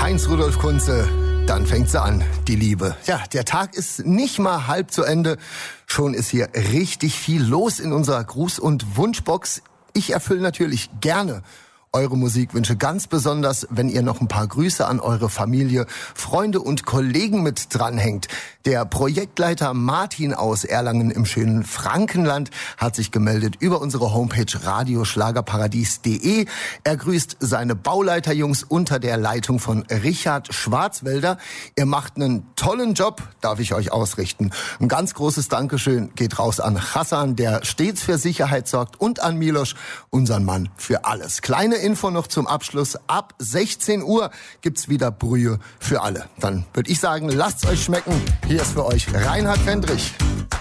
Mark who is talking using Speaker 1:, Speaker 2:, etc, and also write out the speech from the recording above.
Speaker 1: Heinz Rudolf Kunze. Dann fängt sie an, die Liebe. Ja, der Tag ist nicht mal halb zu Ende. Schon ist hier richtig viel los in unserer Gruß- und Wunschbox. Ich erfülle natürlich gerne eure Musikwünsche, ganz besonders, wenn ihr noch ein paar Grüße an eure Familie, Freunde und Kollegen mit dranhängt. Der Projektleiter Martin aus Erlangen im schönen Frankenland hat sich gemeldet über unsere Homepage radioschlagerparadies.de. Er grüßt seine Bauleiterjungs unter der Leitung von Richard Schwarzwälder. Ihr macht einen tollen Job, darf ich euch ausrichten. Ein ganz großes Dankeschön geht raus an Hassan, der stets für Sicherheit sorgt, und an Miloš, unseren Mann für alles. Kleine Info noch zum Abschluss. Ab 16 Uhr gibt's wieder Brühe für alle. Dann würde ich sagen, lasst's euch schmecken. Hier ist für euch Reinhard Fendrich.